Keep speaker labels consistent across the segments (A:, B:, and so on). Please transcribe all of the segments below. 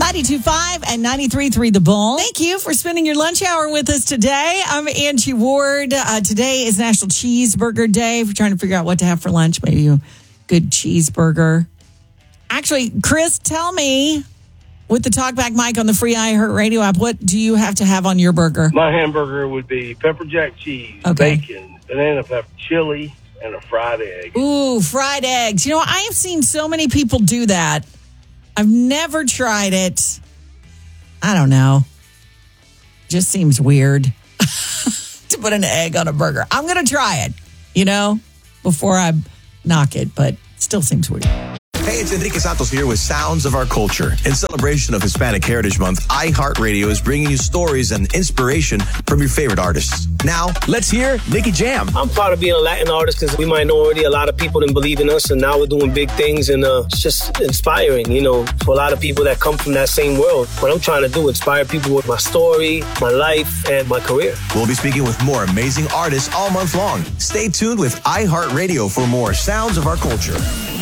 A: 92.5 and 93.3 The Bull. Thank you for spending your lunch hour with us today. I'm Angie Ward. Today is National Cheeseburger Day. If you're trying to figure out what to have for lunch, maybe a good cheeseburger. Actually, Chris, tell me, with the TalkBack mic on the free iHeartRadio app, what do you have to have on your burger?
B: My hamburger would be pepper jack cheese, bacon, banana pepper, chili, and a fried egg.
A: Ooh, fried eggs. You know, I have seen so many people do that. I've never tried it. I don't know. Just seems weird to put an egg on a burger. I'm going to try it, before I knock it, but still seems weird.
C: Hey, it's Enrique Santos here with Sounds of Our Culture. In celebration of Hispanic Heritage Month, iHeartRadio is bringing you stories and inspiration from your favorite artists. Now, let's hear Nicky Jam.
D: I'm proud of being a Latin artist because we minority, a lot of people didn't believe in us, and now we're doing big things, and it's just inspiring, for a lot of people that come from that same world. What I'm trying to do, inspire people with my story, my life, and my career.
C: We'll be speaking with more amazing artists all month long. Stay tuned with iHeartRadio for more Sounds of Our Culture.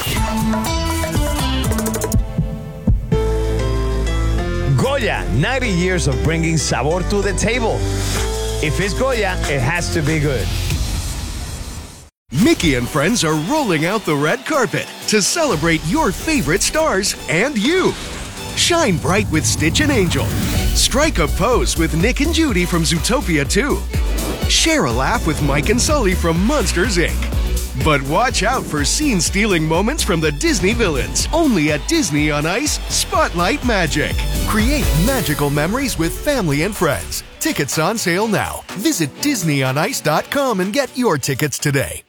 E: Goya, 90 years of bringing sabor to the table. If it's Goya, it has to be good.
F: Mickey and friends are rolling out the red carpet to celebrate your favorite stars and you. Shine bright with Stitch and Angel. Strike a pose with Nick and Judy from Zootopia 2. Share a laugh with Mike and Sully from Monsters, Inc. But watch out for scene-stealing moments from the Disney villains. Only at Disney on Ice, Spotlight Magic. Create magical memories with family and friends. Tickets on sale now. Visit DisneyOnIce.com and get your tickets today.